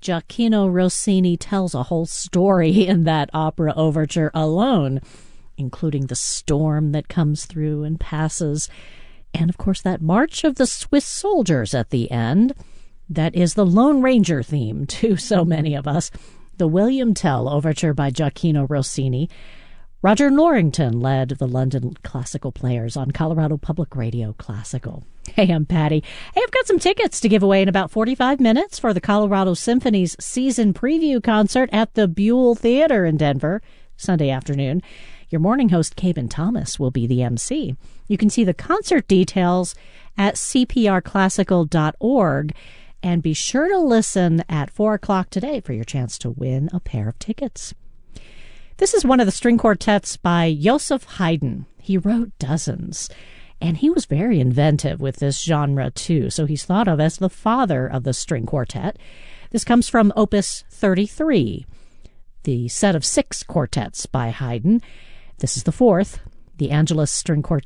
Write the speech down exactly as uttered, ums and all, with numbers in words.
Gioacchino Rossini tells a whole story in that opera overture alone, including the storm that comes through and passes, and of course that March of the Swiss Soldiers at the end. That is the Lone Ranger theme to so many of us. The William Tell overture by Gioacchino Rossini. Roger Norrington led the London Classical Players on Colorado Public Radio Classical. Hey, I'm Patty. Hey, I've got some tickets to give away in about forty-five minutes for the Colorado Symphony's season preview concert at the Buell Theater in Denver, Sunday afternoon. Your morning host, Caben Thomas, will be the M C. You can see the concert details at c p r classical dot org, and be sure to listen at four o'clock today for your chance to win a pair of tickets. This is one of the string quartets by Joseph Haydn. He wrote dozens, and he was very inventive with this genre too, so he's thought of as the father of the string quartet. This comes from Opus thirty-three, the set of six quartets by Haydn. This is the fourth, the Angelus String Quartet.